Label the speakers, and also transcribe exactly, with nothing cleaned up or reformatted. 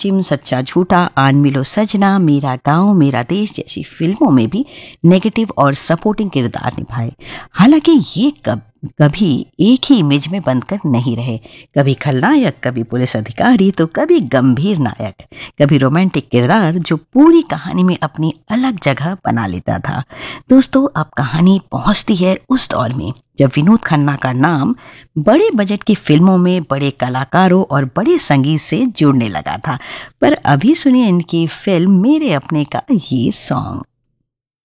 Speaker 1: पश्चिम, सच्चा झूठा, आन मिलो सजना, मेरा गांव मेरा देश जैसी फिल्मों में भी नेगेटिव और सपोर्टिंग किरदार निभाए। हालांकि ये कब कभी एक ही इमेज में बंधकर नहीं रहे। कभी खलनायक, कभी पुलिस अधिकारी, तो कभी गंभीर नायक, कभी रोमांटिक किरदार जो पूरी कहानी में अपनी अलग जगह बना लेता था। दोस्तों, अब कहानी पहुंचती है उस दौर में जब विनोद खन्ना का नाम बड़े बजट की फिल्मों में बड़े कलाकारों और बड़े संगीत से जुड़ने लगा था। पर अभी सुनिए इनकी फिल्म मेरे अपने का ये सॉन्ग।